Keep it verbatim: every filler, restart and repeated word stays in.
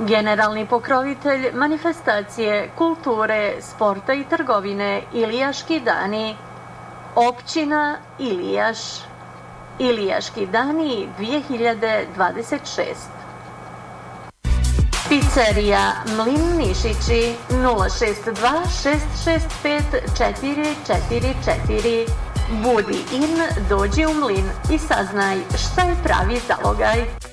Generalni pokrovitelj manifestacije kulture, sporta i trgovine Ilijaški dani, općina Ilijaš. Ilijaški dani dvije hiljade dvadeset šeste. Pizzerija Mlin Nišići nula šest dva šest šest pet četiri četiri četiri. Budi in, dođi u Mlin i saznaj šta je pravi zalogaj.